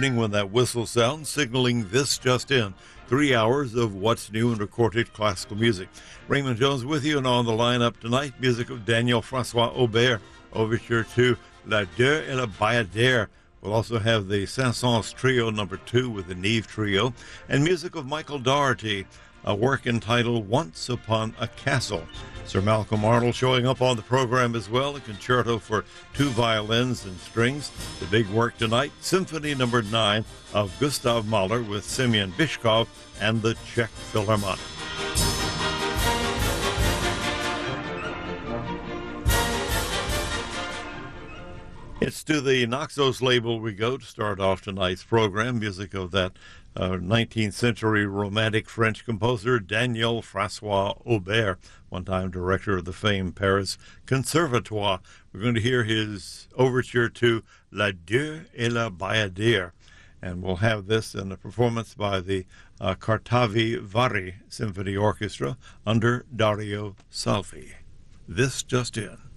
evening when that whistle sounds, signaling this just in. 3 hours of what's new in recorded classical music. Raymond Jones with you, and on the lineup tonight, music of Daniel Francois Aubert, overture to La Deux et la Bayadère. We'll also have the Saint-Saëns Trio No. 2 with the Neve Trio, and music of Michael Dougherty, a work entitled Once Upon a Castle. Sir Malcolm Arnold showing up on the program as well, a concerto for 2 violins and strings. The big work tonight, Symphony No. 9 of Gustav Mahler with Semyon Bychkov and the Czech Philharmonic. It's to the Naxos label we go to start off tonight's program. Music of that 19th century romantic French composer Daniel Francois Aubert, one-time director of the famed Paris Conservatoire. We're going to hear his overture to La Deux et la Bayadère, and we'll have this in a performance by the Kartavy Vary Symphony Orchestra under Dario Salvi. This just in.